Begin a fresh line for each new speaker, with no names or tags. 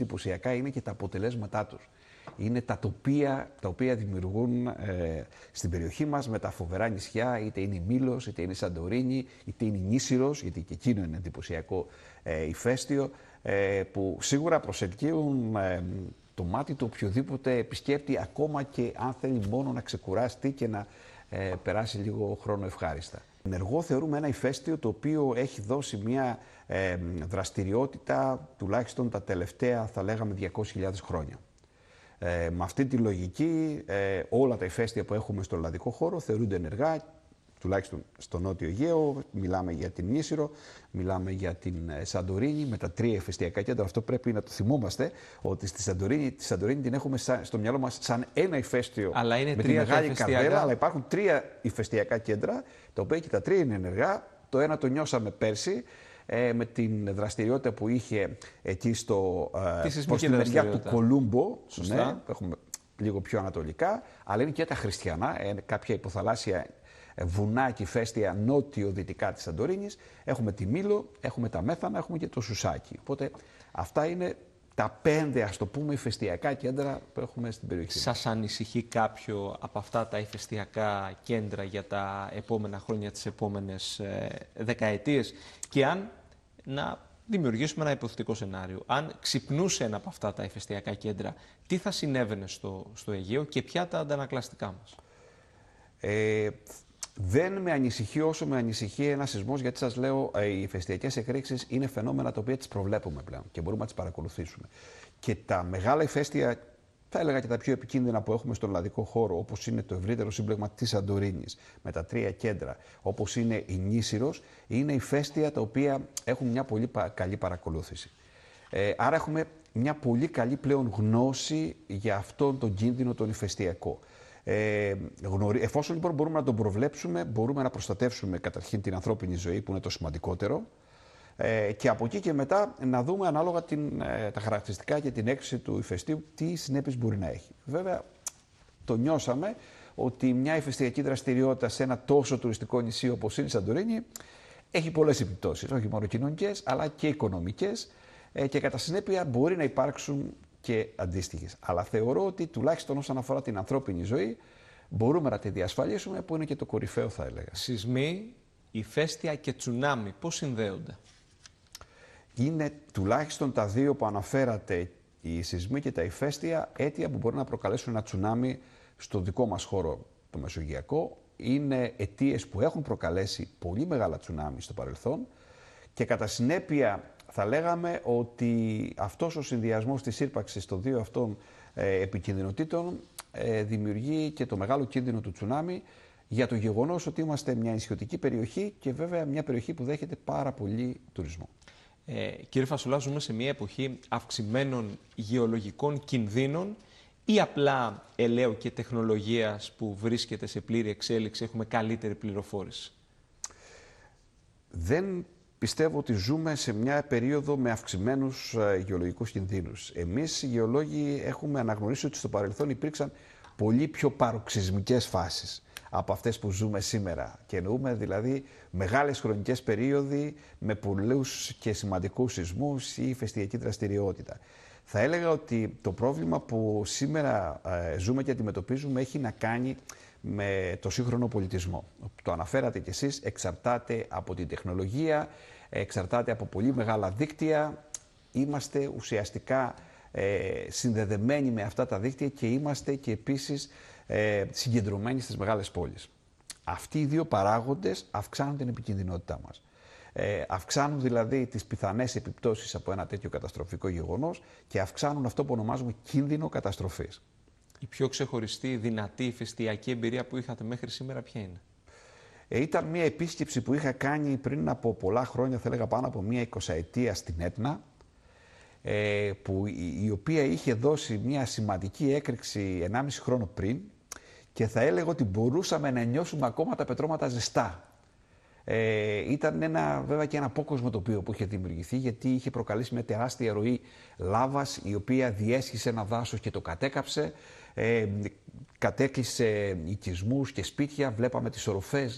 εντυπωσιακά είναι και τα αποτελέσματά τους. Είναι τα τοπία τα οποία δημιουργούν στην περιοχή μας με τα φοβερά νησιά, είτε είναι η Μήλος, είτε είναι η Σαντορίνη, είτε είναι η Νήσιρος, γιατί και εκείνο είναι εντυπωσιακό ηφαίστειο, που σίγουρα προσελκύουν το μάτι του οποιοδήποτε επισκέπτη, ακόμα και αν θέλει μόνο να ξεκουράσει και να περάσει λίγο χρόνο ευχάριστα. Ενεργό θεωρούμε ένα ηφαίστειο το οποίο έχει δώσει μια δραστηριότητα τουλάχιστον τα τελευταία, θα λέγαμε, 200.000 χρόνια. Με αυτή τη λογική όλα τα ηφαίστεια που έχουμε στο ελλαδικό χώρο θεωρούνται ενεργά, τουλάχιστον στο Νότιο Αιγαίο. Μιλάμε για την Νήσιρο, μιλάμε για την Σαντορίνη με τα 3 ηφαιστειακά κέντρα. Αυτό πρέπει να το θυμόμαστε, ότι τη Σαντορίνη την έχουμε στο μυαλό μας σαν ένα ηφαίστειο
αλλά είναι
με τη Μεγάλη Καρδέλα, αλλά υπάρχουν 3 ηφαιστειακά κέντρα, τα οποία και τα 3 είναι ενεργά. Το ένα το νιώσαμε πέρσι, με την δραστηριότητα που είχε εκεί προς τη μεριά του Κολούμπο, ναι, που έχουμε λίγο πιο ανατολικά, αλλά είναι και τα χριστιανά, κάποια υποθαλάσσια βουνά και ηφαίστεια νότιο-δυτικά της Σαντορίνης. Έχουμε τη Μήλο, έχουμε τα Μέθανα, έχουμε και το Σουσάκι. Οπότε αυτά είναι τα 5, ας το πούμε, ηφαιστειακά κέντρα που έχουμε στην περιοχή.
Σας ανησυχεί κάποιο από αυτά τα ηφαιστειακά κέντρα για τα επόμενα χρόνια, τις επόμενες δεκαετίες, και αν να δημιουργήσουμε ένα υποθετικό σενάριο, αν ξυπνούσε ένα από αυτά τα ηφαιστειακά κέντρα, τι θα συνέβαινε στο Αιγαίο και ποια τα αντανακλαστικά μας?
Δεν με ανησυχεί όσο με ανησυχεί ένα σεισμός, γιατί σας λέω, οι ηφαιστειακές εκρήξεις είναι φαινόμενα τα οποία τις προβλέπουμε πλέον και μπορούμε να τις παρακολουθήσουμε. Και τα μεγάλα ηφαίστεια, θα έλεγα και τα πιο επικίνδυνα που έχουμε στον ελλαδικό χώρο, όπως είναι το ευρύτερο σύμπλεγμα της Σαντορίνης με τα 3 κέντρα, όπως είναι η Νήσιρος, είναι ηφαίστεια τα οποία έχουν μια πολύ καλή παρακολούθηση. Άρα έχουμε μια πολύ καλή πλέον γνώση για αυτόν τον κίνδυνο τον ηφαιστειακό. Εφόσον λοιπόν μπορούμε να τον προβλέψουμε, μπορούμε να προστατεύσουμε καταρχήν την ανθρώπινη ζωή, που είναι το σημαντικότερο, και από εκεί και μετά να δούμε ανάλογα τα χαρακτηριστικά και την έκρηξη του ηφαιστείου τι συνέπειες μπορεί να έχει. Βέβαια, το νιώσαμε ότι μια ηφαιστειακή δραστηριότητα σε ένα τόσο τουριστικό νησί όπως είναι η Σαντορίνη έχει πολλές επιπτώσεις, όχι μόνο κοινωνικές αλλά και οικονομικές, και κατά συνέπεια μπορεί να υπάρξουν και αντίστοιχες. Αλλά θεωρώ ότι τουλάχιστον όσον αφορά την ανθρώπινη ζωή μπορούμε να τη διασφαλίσουμε, που είναι και το κορυφαίο, θα έλεγα.
Σεισμοί, ηφαίστεια και τσουνάμι, πώς συνδέονται?
Είναι τουλάχιστον τα 2 που αναφέρατε, οι σεισμοί και τα ηφαίστεια, αίτια που μπορεί να προκαλέσουν ένα τσουνάμι στο δικό μας χώρο, το Μεσογειακό. Είναι αιτίες που έχουν προκαλέσει πολύ μεγάλα τσουνάμι στο παρελθόν και κατά συνέπεια θα λέγαμε ότι αυτός ο συνδυασμός της ύπαρξης των 2 αυτών επικινδυνοτήτων δημιουργεί και το μεγάλο κίνδυνο του τσουνάμι, για το γεγονός ότι είμαστε μια νησιωτική περιοχή και βέβαια μια περιοχή που δέχεται πάρα πολύ τουρισμό.
Κύριε Φασουλά, ζούμε σε μια εποχή αυξημένων γεωλογικών κινδύνων ή απλά ελαίου και τεχνολογίας που βρίσκεται σε πλήρη εξέλιξη, έχουμε καλύτερη πληροφόρηση?
Δεν πιστεύω ότι ζούμε σε μια περίοδο με αυξημένους γεωλογικούς κινδύνους. Εμείς οι γεωλόγοι έχουμε αναγνωρίσει ότι στο παρελθόν υπήρξαν πολύ πιο παροξυσμικές φάσεις από αυτές που ζούμε σήμερα. Και εννοούμε δηλαδή μεγάλες χρονικές περίοδοι με πολλούς και σημαντικούς σεισμούς ή ηφαιστειακή δραστηριότητα. Θα έλεγα ότι το πρόβλημα που σήμερα ζούμε και αντιμετωπίζουμε έχει να κάνει με το σύγχρονο πολιτισμό. Το αναφέρατε κι εσείς, εξαρτάται από την τεχνολογία, εξαρτάται από πολύ μεγάλα δίκτυα. Είμαστε ουσιαστικά συνδεδεμένοι με αυτά τα δίκτυα και είμαστε και επίσης συγκεντρωμένοι στις μεγάλες πόλεις. Αυτοί οι 2 παράγοντες αυξάνουν την επικινδυνότητά μας. Αυξάνουν δηλαδή τις πιθανές επιπτώσεις από ένα τέτοιο καταστροφικό γεγονός και αυξάνουν αυτό που ονομάζουμε κίνδυνο καταστροφής.
Η πιο ξεχωριστή, δυνατή ηφαιστειακή εμπειρία που είχατε μέχρι σήμερα ποια είναι?
Ήταν μια επίσκεψη που είχα κάνει πριν από πολλά χρόνια, θα έλεγα πάνω από μια 20ετία στην Έτνα, η οποία είχε δώσει μια σημαντική έκρηξη 1,5 χρόνο πριν και θα έλεγα ότι μπορούσαμε να νιώσουμε ακόμα τα πετρώματα ζεστά. Ήταν βέβαια και ένα απόκοσμο τοπίο που είχε δημιουργηθεί, γιατί είχε προκαλέσει μια τεράστια ροή λάβας η οποία διέσχισε ένα δάσος και το κατέκαψε, κατέκλυσε οικισμούς και σπίτια, βλέπαμε τις οροφές